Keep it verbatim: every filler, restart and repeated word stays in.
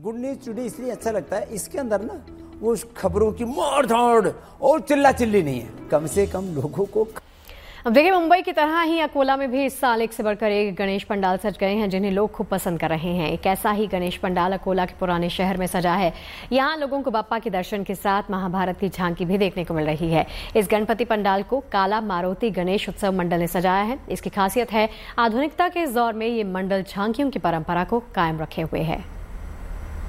Good news today इसलिए अच्छा लगता है, इसके अंदर ना वो खबरों की मार धाड़ और चिल्ला चिल्ली नहीं है, कम से कम लोगों को। अब देखिए, मुंबई की तरह ही अकोला में भी इस साल एक से बढ़कर एक गणेश पंडाल सज गए हैं, जिन्हें लोग खूब पसंद कर रहे हैं। एक ऐसा ही गणेश पंडाल अकोला के पुराने शहर में सजा है। यहाँ लोगों को बाप्पा के दर्शन के साथ महाभारत की झांकी भी देखने को मिल रही है। इस गणपति पंडाल को काला मारुति गणेश उत्सव मंडल ने सजाया है। इसकी खासियत है, आधुनिकता के इस दौर में ये मंडल झांकियों की परंपरा को कायम रखे हुए है।